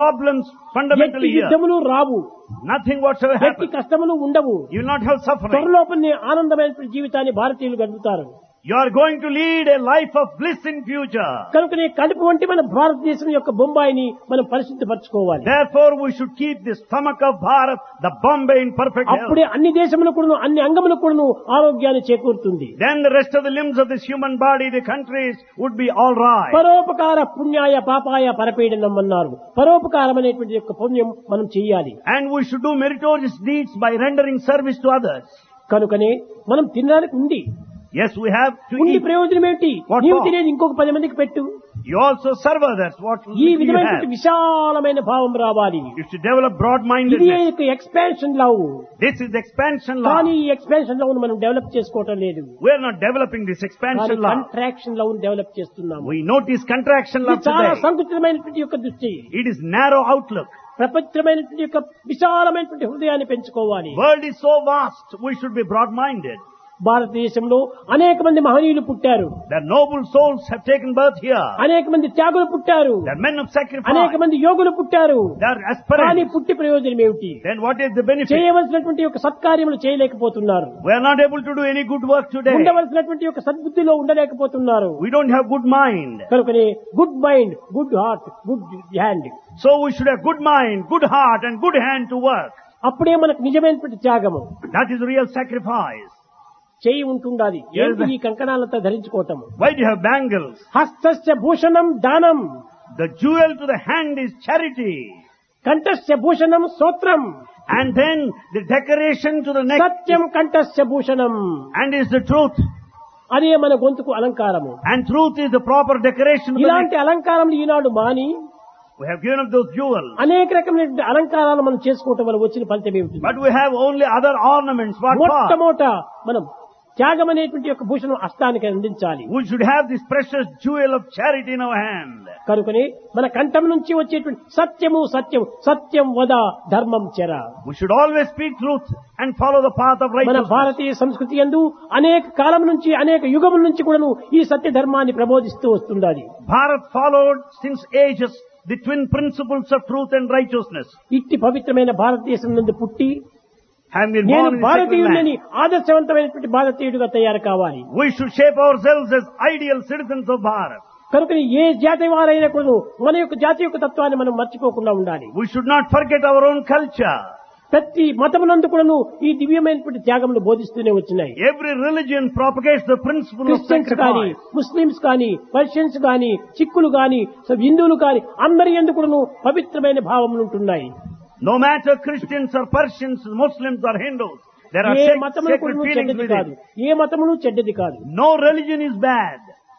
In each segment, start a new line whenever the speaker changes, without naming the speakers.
problems fundamentally
ఎట్టి
here.
యుద్ధములు Rao,
Nothing whatsoever
ఎట్టి
happens.
కష్టములు ఉండవు.
You will not have suffering.
త్వరలోపనే ఆనందమైన జీవితాన్ని భారతీయులు గడుపుతారు.
You are going to lead a life of bliss in future.
కనుకనే కడుపు వంటి మన భారతదేశం యొక్క బొంబాయిని మనం పరిశుద్ధపరచుకోవాలి.
Therefore, we should keep the stomach of Bharat, the Bombay, in perfect health.
అప్పుడే అన్ని దేశములకు కూడాను, అన్ని అంగములకు కూడాను ఆరోగ్యాన్ని చేకూరుతుంది.
Then the rest of the limbs of this human body, the countries, would be all right.
పరోపకార పుణ్యాయ పాపాయ పరపీడనం అన్నారు. పరోపకారం అనేటువంటి యొక్క పుణ్యం మనం చెయ్యాలి.
And we should do meritorious deeds by rendering service to others.
కనుకనే మనం తినడానికి ఉంది.
Yes, we have to
ఉండి
eat.
ప్రయోజనం ఏంటి?
What
నీవు
for?
తినేది ఇంకొక 10 మందికి పెట్టు.
You also serve others. What
ఈ
you
విధమైనటువంటి
have.
విశాలమైన భావం రావాలి.
You should develop
ఇది
broad-mindedness.
Expansion love.
This is the expansion law.
కానీ ఈ ఎక్స్పాన్షన్ లవ్ మనం డెవలప్ చేసుకోవటం లేదు.
We are not developing this expansion law.
Contraction love develop చేస్తున్నాము.
We notice contraction law
ఇది చాలా
today.
సంకుచితమైనటువంటి యొక్క దృష్టి.
It is narrow outlook.
ప్రపంచమైనటువంటి యొక్క విశాలమైనటువంటి హృదయాన్ని పెంచుకోవాలి.
World is so vast. We should be broad-minded.
భారతదేశంలో అనేక మంది మహనీయులు పుట్టారు.
The noble souls have taken birth here.
అనేక మంది త్యాగులు పుట్టారు.
The men of sacrifice.
అనేక మంది యోగులు పుట్టారు.
They are
కానీ
aspirants.
పుట్టి ప్రయోజనం ఏమిటి?
Then what is the benefit?
చేయవలసినటువంటి యొక్క సత్కార్యములు చేయలేకపోతున్నారు.
We are not able to do any good work today.
ఉండవలసినటువంటి యొక్క సద్బుద్ధిలో ఉండలేకపోతున్నారు.
We don't have good mind.
కనుకనే good mind, good heart, good hand.
So we should have good mind, good heart and good hand to work.
అప్పుడే మనకు నిజమైనటువంటి త్యాగము.
That is real sacrifice.
చేయి ఉంటుండాలి. ఏంటి ఈ కంకణాలంతా ధరించుకోవటం?
Why do you have bangles?
హస్తస్య Bhushanam దానం,
The jewel to the hand is charity.
కంఠస్య Bhushanam స్తోత్రం,
And then the decoration to the neck
Satyam కంఠస్య Bhushanam.
and is the truth.
అదే మన గొంతుకు అలంకారము.
And truth is the proper decoration to the neck.
ఇలాంటి అలంకారములు ఈనాడు మాని
We have given up those jewels.
అనేక రకమైన అలంకారాలు మనం చేసుకోవటం వల్ల వచ్చిన ఫలితం ఏమిటి?
But we have only other ornaments. What for?
మొట్టమొదట మనం త్యాగం అనేటువంటి యొక్క భూషణం హస్తానికి అందించాలి.
We should have this precious jewel of charity in our hand.
కనుకనే మన కంఠం నుంచి వచ్చేటువంటి సత్యము సత్యం, సత్యం వద ధర్మం చెర.
We should always speak truth and follow the path of
మన
righteousness.
భారతీయ సంస్కృతి యందు అనేక కాలం నుంచి అనేక యుగముల నుంచి కూడాను ఈ సత్య ధర్మాన్ని ప్రబోధిస్తూ వస్తుండాలి.
Bharat followed since ages the twin principles of truth and righteousness.
ఇట్టి పవిత్రమైన భారతదేశం నుండి పుట్టి
Having been
నేను
born in secular
భారతీయుడిని
land,
ఆదర్శవంతమైనటువంటి భారతీయుడిగా తయారు కావాలి.
we should shape ourselves as ideal citizens of Bharat.
కనుక ఏ జాతి వారైనా కూడా మన యొక్క జాతి యొక్క తత్వాన్ని మనం మర్చిపోకుండా ఉండాలి.
We should not forget our own culture.
ప్రతి మతమునందు కూడాను ఈ దివ్యమైనటువంటి త్యాగములు బోధిస్తూనే వచ్చినాయి.
Every religion propagates the principle of
Christians కానీ,
sacrifice.
ముస్లిమ్స్ కానీ, పర్షియన్స్ కానీ, సిక్కులు కానీ, హిందువులు కానీ అందరి యందు కూడాను పవిత్రమైన భావములు ఉంటున్నాయి.
No matter Christians or Persians, Muslims or Hindus, there are
A
sacred
మతములు కూడాను
feelings
చెడ్డది
within.
కాదు, ఏ మతములు చెడ్డది కాదు.
No religion is bad.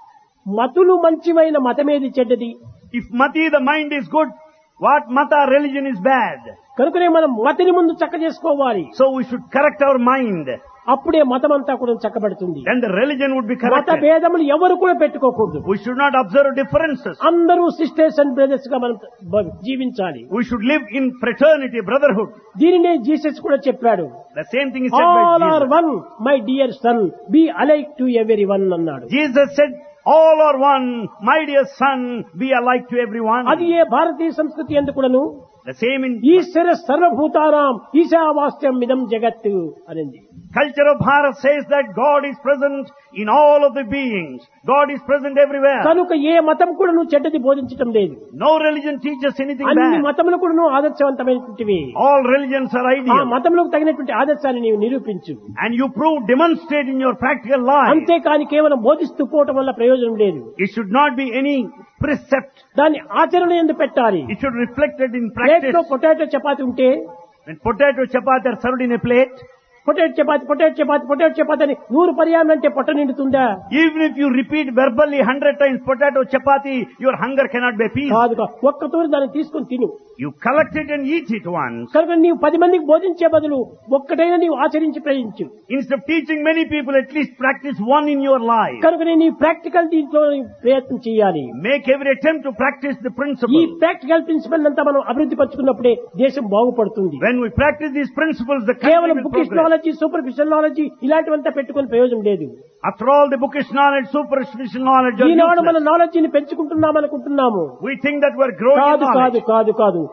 మతులు మంచివైన మతమేది చెడ్డది?
If mati, the mind is good, what mata religion is bad?
కనుకనే మనం మతిని ముందు చక్క చేసుకోవాలి.
So we should correct our mind.
అప్పుడే మతం అంతా కూడా చక్కబడుతుంది.
Then the religion would be
మత
corrected.
భేదములు ఎవరు కూడా పెట్టుకోకూడదు.
We should not observe differences.
అందరూ సిస్టర్స్ అండ్ బ్రదర్స్ గా మనం జీవించాలి.
We should live in fraternity, brotherhood.
దీనినే జీసస్ కూడా చెప్పాడు.
The same thing is said
all
by
are
Jesus.
One my dear son, B alike to every one అన్నాడు.
Jesus said, all are one, my dear son, be alike to everyone.
అది ఏ భారతీయ సంస్కృతి ఎందుకు కూడాను
The same in
ఈశ్వర సర్వభూతానాం ఈశావాస్యం ఇదం జగత్తు అనింది.
culture of Bharat says that God is present in all of the beings. God is present everywhere.
కనుక ఏ మతం కూడాను చెడ్డది బోధించటం లేదు.
No religion teaches anything
అన్ని
bad.
మతములు కూడాను ఆదర్శవంతమైనటువంటివి.
All religions are
ఆ
ideal.
మతములకు తగినటువంటి ఆదర్శాన్ని నీవు నిరూపించు.
And you prove, demonstrate in your practical life.
అంతేకాని కేవలం బోధిస్తూ పోవటం వల్ల ప్రయోజనం లేదు.
It should not be any precept.
దాన్ని ఆచరణ ఎందుకు పెట్టాలి?
It should reflect it in
plate లో
practice.
పొటాటో చపాతి ఉంటే
When potato chapati are served in a plate,
potato chapati potato chapati potato chapati అని 100 పర్యాయం అంటే పొట్ట నిండుతుందా?
even if you repeat verbally 100 times potato chapati, your hunger cannot be appeased.
కాదుగా ఒక్క తూరి దాన్ని తీసుకొని తిను.
You collect it and eat it once.
కనుక నీవు 10 మందికి బోధించే బదులు ఒక్కటైనా నీవు ఆచరించి ప్రయోగించు.
Instead of teaching many people, at least practice one in your life.
కనుక నీ ప్రాక్టికల్ దీంట్లో ప్రయత్నం చేయాలి.
Make every attempt to practice the
ఈ
principle.
ప్రాక్టికల్ ప్రిన్సిపల్ అంతా మనం అభివృద్ధి పరుచుకున్నప్పుడే దేశం బాగుపడుతుంది.
When we practice these principles, the country
కేవలం
will
bookish
progress.
Knowledge, superficial knowledge ఇలాంటివంతా పెట్టుకుని ప్రయోజనం లేదు.
After all, the bookish knowledge, superficial knowledge are
ఈనాడు మన
useless.
నాలెడ్జిని పెంచుకుంటున్నాం అనుకుంటున్నాము.
We think that we're growing in
కాదు కాదు
knowledge.
కాదు కాదు